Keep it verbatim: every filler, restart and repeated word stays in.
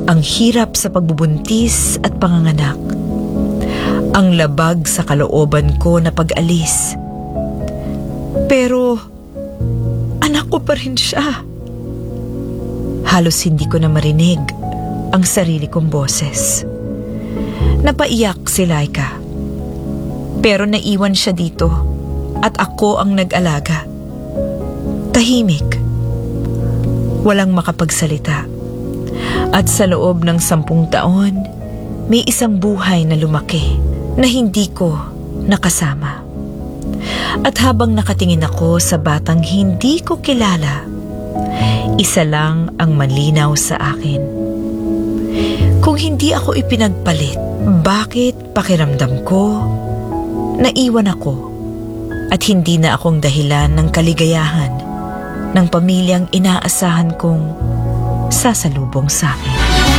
Ang hirap sa pagbubuntis at panganganak. Ang labag sa kalooban ko na pag-alis. Pero, anak ko pa rin siya. Halos hindi ko na marinig ang sarili kong boses. Napaiyak si Laika. Pero naiwan siya dito at ako ang nag-alaga. Tahimik. Walang makapagsalita. At sa loob ng sampung taon, may isang buhay na lumaki na hindi ko nakasama. At habang nakatingin ako sa batang hindi ko kilala, isa lang ang malinaw sa akin. Kung hindi ako ipinagpalit, bakit pakiramdam ko naiwan ako at hindi na akong dahilan ng kaligayahan ng pamilyang inaasahan kong sasalubong sa akin?